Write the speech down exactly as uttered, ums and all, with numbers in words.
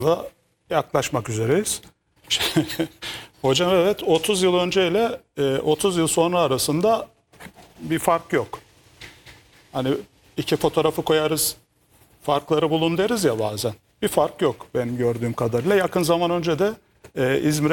da yaklaşmak üzereyiz. Hocam evet, otuz yıl önce ile otuz yıl sonra arasında bir fark yok. Hani iki fotoğrafı koyarız, farkları bulun deriz ya bazen. Bir fark yok benim gördüğüm kadarıyla. Yakın zaman önce de e, İzmir'e